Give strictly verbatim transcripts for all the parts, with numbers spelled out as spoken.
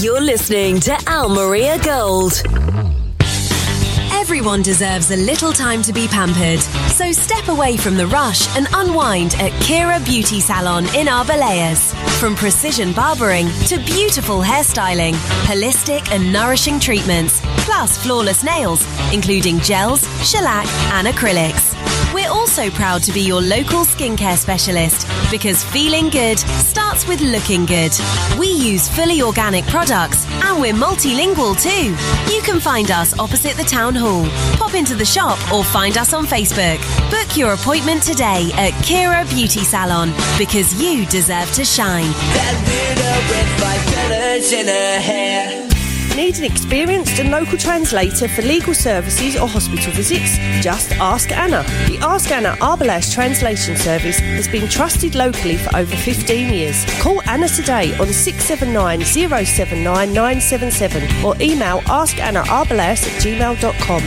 You're listening to Al Maria Gold. Everyone deserves a little time to be pampered, so step away from the rush and unwind at Kira Beauty Salon in Arbelayas. From precision barbering to beautiful hairstyling, holistic and nourishing treatments, plus flawless nails, including gels, shellac and acrylics. We're also proud to be your local skincare specialist because feeling good starts with looking good. We use fully organic products and we're multilingual too. You can find us opposite the town hall. Pop into the shop or find us on Facebook. Book your appointment today at Kira Beauty Salon because you deserve to shine. That widow with five colors in her hair. Need an experienced and local translator for legal services or hospital visits? Just ask Anna. The Ask Anna Arbelayas Translation Service has been trusted locally for over fifteen years. Call Anna today on six seven nine, zero seven nine, nine seven seven or email askannaarbelayas at gmail dot com.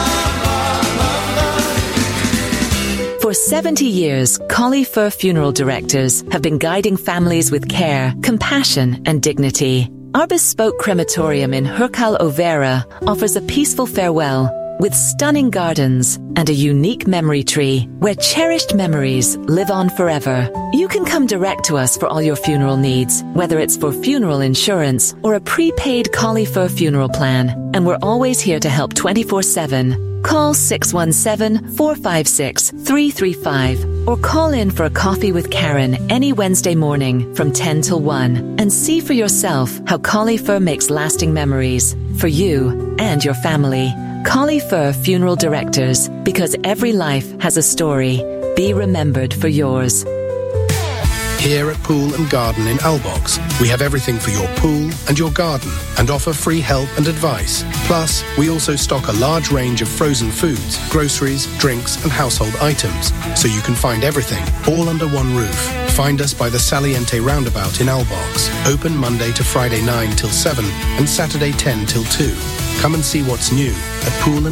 For seventy years, Collie Fur Funeral Directors have been guiding families with care, compassion and dignity. Our bespoke crematorium in Hurkal Overa offers a peaceful farewell with stunning gardens and a unique memory tree where cherished memories live on forever. You can come direct to us for all your funeral needs, whether it's for funeral insurance or a prepaid Collie Fur funeral plan. And we're always here to help twenty-four seven. Call six one seven, four five six, three three five or call in for a coffee with Karen any Wednesday morning from ten till one and see for yourself how Collie Fur makes lasting memories for you and your family. Collie Fur Funeral Directors, because every life has a story. Be remembered for yours. Here at Pool and Garden in Albox, we have everything for your pool and your garden and offer free help and advice. Plus, we also stock a large range of frozen foods, groceries, drinks and household items, so you can find everything all under one roof. Find us by the Saliente Roundabout in Albox. Open Monday to Friday nine till seven and Saturday ten till two. Come and see what's new at Pool and